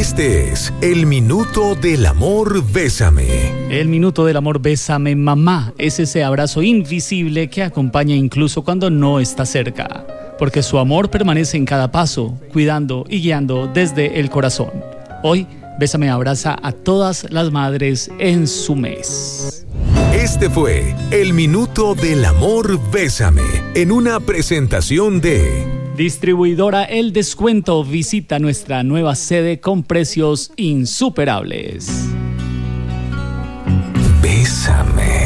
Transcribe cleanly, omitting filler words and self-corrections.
Este es el Minuto del Amor Bésame. El Minuto del Amor Bésame, mamá. Es ese abrazo invisible que acompaña incluso cuando no está cerca. Porque su amor permanece en cada paso, cuidando y guiando desde el corazón. Hoy, Bésame abraza a todas las madres en su mes. Este fue el Minuto del Amor Bésame, en una presentación de Distribuidora El Descuento. Visita nuestra nueva sede con precios insuperables. Bésame.